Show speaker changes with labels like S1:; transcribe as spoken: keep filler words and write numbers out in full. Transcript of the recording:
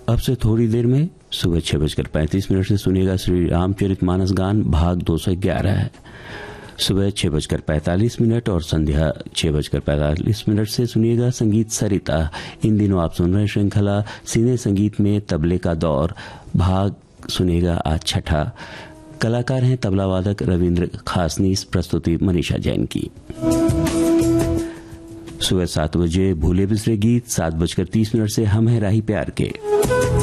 S1: अब से थोड़ी देर में सुबह छह बजकर पैंतीस मिनट से सुनिएगा श्री रामचरितमानस गान भाग दो सौ ग्यारह है। सुबह छह बजकर पैंतालीस मिनट और संध्या छह बजकर पैंतालीस मिनट से सुनिएगा संगीत सरिता। इन दिनों आप सुन रहे श्रृंखला सिने संगीत में तबले का दौर भाग सुनिएगा आज छठा। कलाकार हैं तबला वादक रविंद्र खासनीस, प्रस्तुति मनीषा जैन की। सुबह सात बजे भूले बिसरे गीत, सात बजकर तीस मिनट से हम है राही प्यार के।